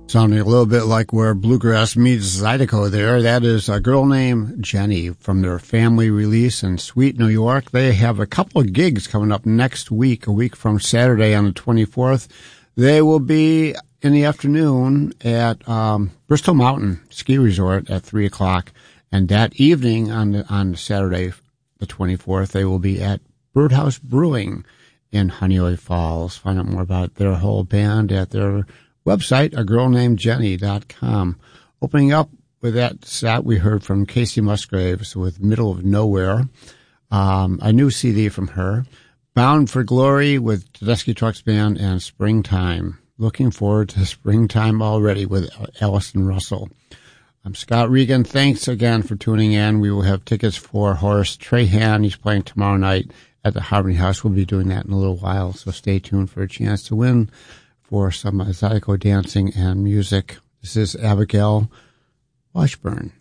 Sounding a little bit like where bluegrass meets Zydeco there. That is a girl named Jenny from their family release in Sweet, New York. They have a couple of gigs coming up next week, a week from Saturday on the 24th. They will be in the afternoon at Bristol Mountain Ski Resort at 3 o'clock. And that evening on Saturday, the 24th, they will be at Birdhouse Brewing in Honeoye Falls. Find out more about their whole band at their website, agirlnamedjenny.com. Opening up with that set, we heard from Casey Musgraves with Middle of Nowhere, a new CD from her. Bound for Glory with Tedeschi Trucks Band and Springtime. Looking forward to springtime already with Allison Russell. I'm Scott Regan. Thanks again for tuning in. We will have tickets for Horace Trahan. He's playing tomorrow night at the Harmony House. We'll be doing that in a little while, so stay tuned for a chance to win for some Zydeco dancing and music. This is Abigail Washburn.